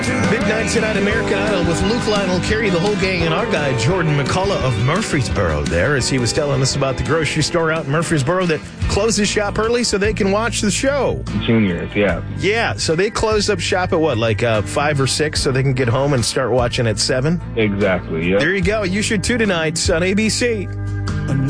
Midnight tonight, American Idol with Luke Lionel, Carey, the whole gang, and our guy Jordan McCullough of Murfreesboro there, as he was telling us about the grocery store out in Murfreesboro that closes shop early so they can watch the show. Juniors, yeah. Yeah, so they close up shop at what, like 5 or 6 so they can get home and start watching at 7? Exactly, yeah. There you go. You should too tonight on ABC.